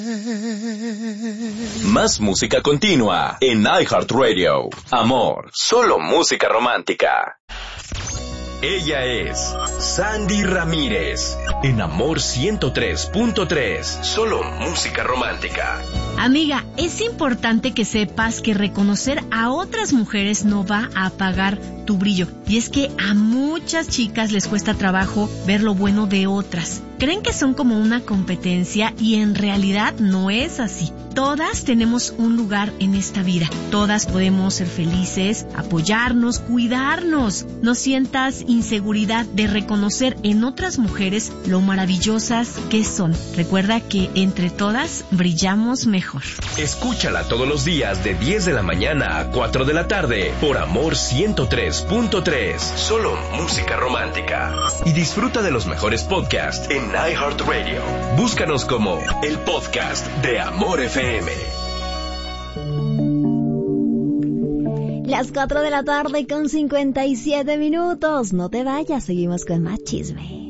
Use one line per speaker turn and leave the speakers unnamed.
Más música continua en iHeartRadio. Amor, solo música romántica. Ella es Sandy Ramírez, en Amor 103.3, solo música romántica.
Amiga, es importante que sepas que reconocer a otras mujeres no va a apagar tu brillo. Y es que a muchas chicas les cuesta trabajo ver lo bueno de otras. Creen que son como una competencia y en realidad no es así. Todas tenemos un lugar en esta vida. Todas podemos ser felices, apoyarnos, cuidarnos. No sientas inseguridad de reconocer en otras mujeres lo maravillosas que son. Recuerda que entre todas brillamos mejor.
Escúchala todos los días de 10 de la mañana a 4 de la tarde por Amor 103.3, solo música romántica. Y disfruta de los mejores podcasts en iHeartRadio. Búscanos como el podcast de Amor FM.
Las 4 de la tarde con 57 minutos. No te vayas, seguimos con más chisme.